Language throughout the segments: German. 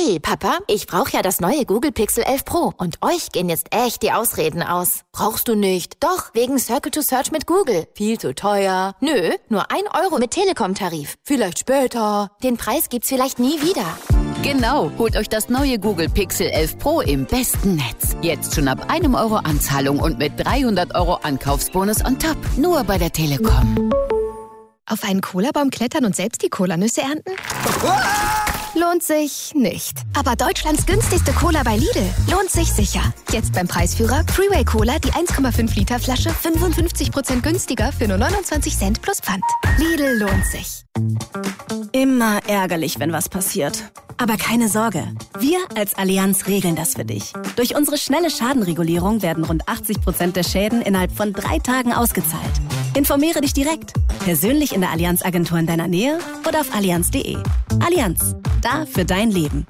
Hey Papa, ich brauche ja das neue Google Pixel 11 Pro und euch gehen jetzt echt die Ausreden aus. Brauchst du nicht? Doch, wegen Circle to Search mit Google. Viel zu teuer. Nö, nur 1 Euro mit Telekom-Tarif. Vielleicht später. Den Preis gibt's vielleicht nie wieder. Genau, holt euch das neue Google Pixel 11 Pro im besten Netz. Jetzt schon ab 1 Euro Anzahlung und mit 300 Euro Ankaufsbonus on top. Nur bei der Telekom. Auf einen Cola-Baum klettern und selbst die Cola-Nüsse ernten? Lohnt sich nicht. Aber Deutschlands günstigste Cola bei Lidl lohnt sich sicher. Jetzt beim Preisführer Freeway Cola die 1,5 Liter Flasche 55% günstiger für nur 29 Cent plus Pfand. Lidl lohnt sich. Immer ärgerlich, wenn was passiert. Aber keine Sorge, wir als Allianz regeln das für dich. Durch unsere schnelle Schadenregulierung werden rund 80% der Schäden innerhalb von 3 Tagen ausgezahlt. Informiere dich direkt, persönlich in der Allianz-Agentur in deiner Nähe oder auf allianz.de. Allianz, da für dein Leben.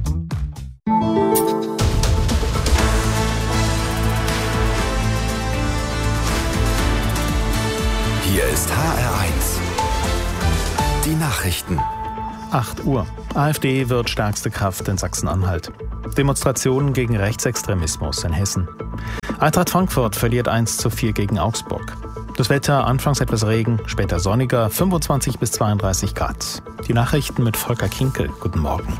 Hier ist HR1. Die Nachrichten. 8 Uhr. AfD wird stärkste Kraft in Sachsen-Anhalt. Demonstrationen gegen Rechtsextremismus in Hessen. Eintracht Frankfurt verliert 1:4 gegen Augsburg. Das Wetter, anfangs etwas Regen, später sonniger, 25 bis 32 Grad. Die Nachrichten mit Volker Kinkel. Guten Morgen.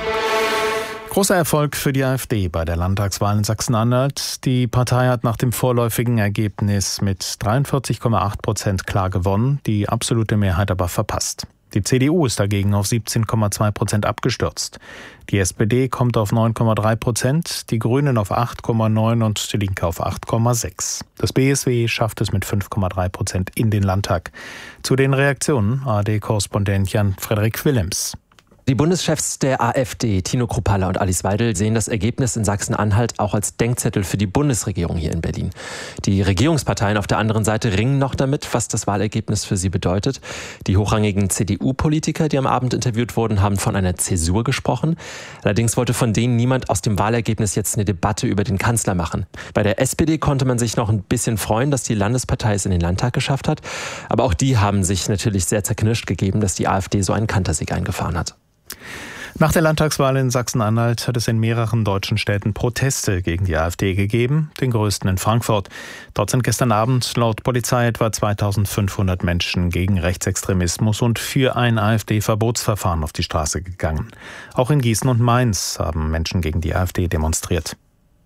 Großer Erfolg für die AfD bei der Landtagswahl in Sachsen-Anhalt. Die Partei hat nach dem vorläufigen Ergebnis mit 43,8% klar gewonnen, die absolute Mehrheit aber verpasst. Die CDU ist dagegen auf 17,2% abgestürzt. Die SPD kommt auf 9,3%, die Grünen auf 8,9% und die Linke auf 8,6%. Das BSW schafft es mit 5,3% in den Landtag. Zu den Reaktionen ARD-Korrespondent Jan-Frederik Willems. Die Bundeschefs der AfD, Tino Kruppalla und Alice Weidel, sehen das Ergebnis in Sachsen-Anhalt auch als Denkzettel für die Bundesregierung hier in Berlin. Die Regierungsparteien auf der anderen Seite ringen noch damit, was das Wahlergebnis für sie bedeutet. Die hochrangigen CDU-Politiker, die am Abend interviewt wurden, haben von einer Zäsur gesprochen. Allerdings wollte von denen niemand aus dem Wahlergebnis jetzt eine Debatte über den Kanzler machen. Bei der SPD konnte man sich noch ein bisschen freuen, dass die Landespartei es in den Landtag geschafft hat. Aber auch die haben sich natürlich sehr zerknirscht gegeben, dass die AfD so einen Kantersieg eingefahren hat. Nach der Landtagswahl in Sachsen-Anhalt hat es in mehreren deutschen Städten Proteste gegen die AfD gegeben, den größten in Frankfurt. Dort sind gestern Abend laut Polizei etwa 2500 Menschen gegen Rechtsextremismus und für ein AfD-Verbotsverfahren auf die Straße gegangen. Auch in Gießen und Mainz haben Menschen gegen die AfD demonstriert.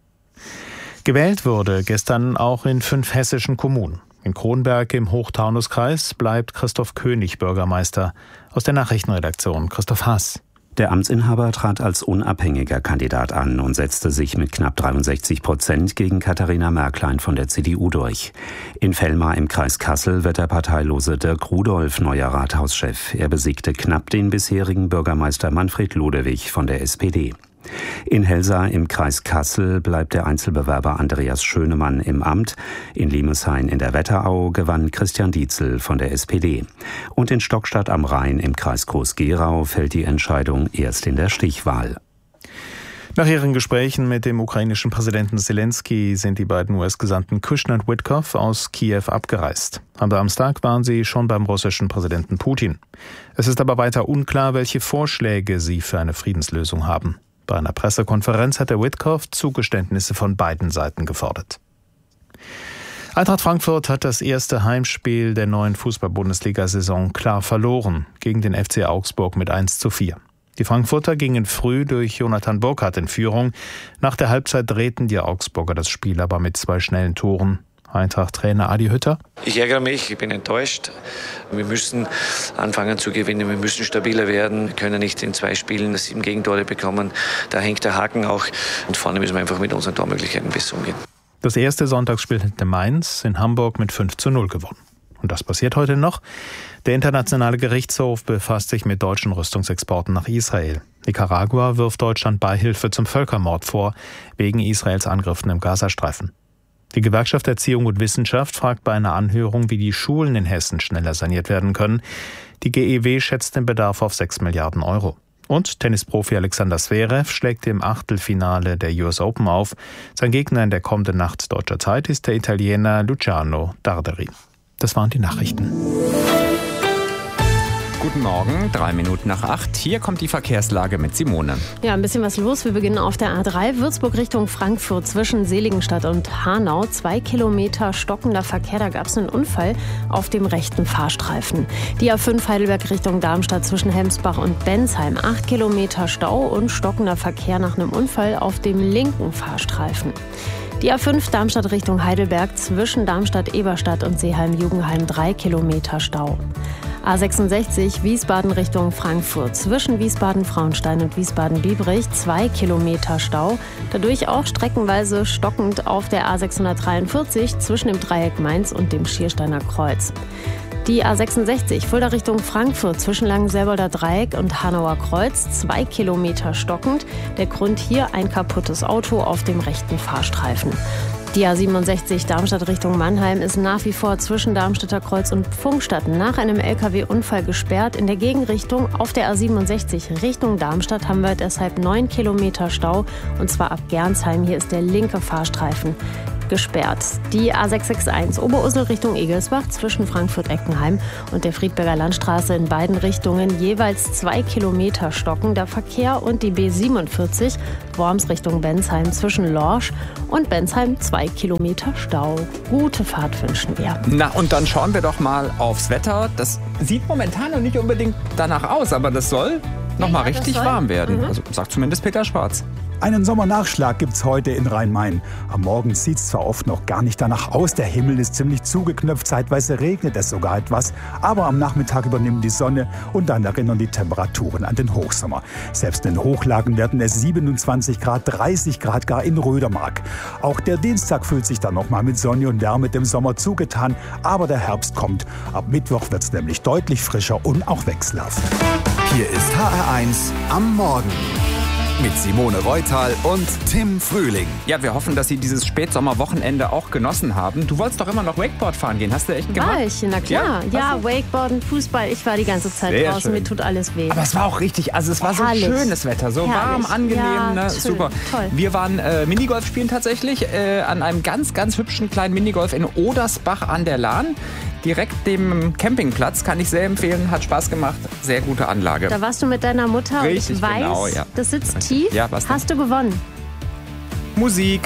Gewählt wurde gestern auch in 5 hessischen Kommunen. In Kronberg im Hochtaunuskreis bleibt Christoph König Bürgermeister. Aus der Nachrichtenredaktion Christoph Haas. Der Amtsinhaber trat als unabhängiger Kandidat an und setzte sich mit knapp 63% gegen Katharina Märklein von der CDU durch. In Vellmar im Kreis Kassel wird der parteilose Dirk Rudolph neuer Rathauschef. Er besiegte knapp den bisherigen Bürgermeister Manfred Ludewig von der SPD. In Helsa im Kreis Kassel bleibt der Einzelbewerber Andreas Schönemann im Amt. In Limeshain in der Wetterau gewann Christian Dietzel von der SPD. Und in Stockstadt am Rhein im Kreis Groß-Gerau fällt die Entscheidung erst in der Stichwahl. Nach ihren Gesprächen mit dem ukrainischen Präsidenten Zelensky sind die beiden US-Gesandten Kushner und Witkoff aus Kiew abgereist. Am Samstag waren sie schon beim russischen Präsidenten Putin. Es ist aber weiter unklar, welche Vorschläge sie für eine Friedenslösung haben. Bei einer Pressekonferenz hat der Witkoff Zugeständnisse von beiden Seiten gefordert. Eintracht Frankfurt hat das erste Heimspiel der neuen Fußball-Bundesliga-Saison klar verloren gegen den FC Augsburg mit 1:4. Die Frankfurter gingen früh durch Jonathan Burkhardt in Führung. Nach der Halbzeit drehten die Augsburger das Spiel aber mit 2 schnellen Toren. Eintracht-Trainer Adi Hütter. Ich ärgere mich, ich bin enttäuscht. Wir müssen anfangen zu gewinnen, wir müssen stabiler werden. Wir können nicht in 2 Spielen 7 Gegentore bekommen. Da hängt der Haken auch. Und vorne müssen wir einfach mit unseren Tormöglichkeiten besser umgehen. Das erste Sonntagsspiel hätte Mainz in Hamburg mit 5:0 gewonnen. Und das passiert heute noch. Der Internationale Gerichtshof befasst sich mit deutschen Rüstungsexporten nach Israel. Nicaragua wirft Deutschland Beihilfe zum Völkermord vor, wegen Israels Angriffen im Gazastreifen. Die Gewerkschaft Erziehung und Wissenschaft fragt bei einer Anhörung, wie die Schulen in Hessen schneller saniert werden können. Die GEW schätzt den Bedarf auf 6 Milliarden Euro. Und Tennisprofi Alexander Zverev schlägt im Achtelfinale der US Open auf. Sein Gegner in der kommenden Nacht deutscher Zeit ist der Italiener Luciano Darderi. Das waren die Nachrichten. Guten Morgen, 3 Minuten nach 8. Hier kommt die Verkehrslage mit Simone. Ja, ein bisschen was los. Wir beginnen auf der A3 Würzburg Richtung Frankfurt zwischen Seligenstadt und Hanau. 2 Kilometer stockender Verkehr, da gab es einen Unfall auf dem rechten Fahrstreifen. Die A5 Heidelberg Richtung Darmstadt zwischen Hemsbach und Bensheim. 8 Kilometer Stau und stockender Verkehr nach einem Unfall auf dem linken Fahrstreifen. Die A5 Darmstadt Richtung Heidelberg zwischen Darmstadt-Eberstadt und Seeheim-Jugenheim 3 Kilometer Stau. A66 Wiesbaden Richtung Frankfurt zwischen Wiesbaden-Frauenstein und Wiesbaden-Biebrich 2 Kilometer Stau. Dadurch auch streckenweise stockend auf der A643 zwischen dem Dreieck Mainz und dem Schiersteiner Kreuz. Die A66 Fulda Richtung Frankfurt zwischen Langenselbolder Dreieck und Hanauer Kreuz 2 Kilometer stockend. Der Grund hier ein kaputtes Auto auf dem rechten Fahrstreifen. Die A67 Darmstadt Richtung Mannheim ist nach wie vor zwischen Darmstädter Kreuz und Pfungstadt nach einem LKW-Unfall gesperrt. In der Gegenrichtung auf der A67 Richtung Darmstadt haben wir deshalb 9 Kilometer Stau und zwar ab Gernsheim. Hier ist der linke Fahrstreifen gesperrt. Die A661 Oberursel Richtung Egelsbach zwischen Frankfurt-Eckenheim und der Friedberger Landstraße in beiden Richtungen jeweils 2 Kilometer stockender Verkehr und die B47 Worms Richtung Bensheim zwischen Lorsch und Bensheim 2 Kilometer Stau. Gute Fahrt wünschen wir. Na, und dann schauen wir doch mal aufs Wetter. Das sieht momentan noch nicht unbedingt danach aus, aber das soll noch mal richtig warm werden. Also sagt zumindest Peter Schwarz. Einen Sommernachschlag gibt's heute in Rhein-Main. Am Morgen sieht's zwar oft noch gar nicht danach aus, der Himmel ist ziemlich zugeknöpft, zeitweise regnet es sogar etwas, aber am Nachmittag übernimmt die Sonne und dann erinnern die Temperaturen an den Hochsommer. Selbst in den Hochlagen werden es 27 Grad, 30 Grad gar in Rödermark. Auch der Dienstag fühlt sich dann nochmal mit Sonne und Wärme dem Sommer zugetan, aber der Herbst kommt. Ab Mittwoch wird's nämlich deutlich frischer und auch wechselhaft. Hier ist HR1 am Morgen. Mit Simone Reutal und Tim Frühling. Ja, wir hoffen, dass Sie dieses Spätsommerwochenende auch genossen haben. Du wolltest doch immer noch Wakeboard fahren gehen. Hast du echt gemacht? War ich, na klar. Ja, Wakeboarden, Fußball. Ich war die ganze Zeit sehr draußen. Schön. Mir tut alles weh. Aber es war auch richtig, also es war so schönes Wetter. So warm, angenehm, ja, ne? Schön. Super. Toll. Wir waren Minigolf spielen tatsächlich an einem ganz, ganz hübschen kleinen Minigolf in Odersbach an der Lahn. Direkt dem Campingplatz, kann ich sehr empfehlen, hat Spaß gemacht, sehr gute Anlage. Da warst du mit deiner Mutter richtig, und ich weiß, genau, ja. das sitzt tief. Ja, was denn? Hast du gewonnen? Musik.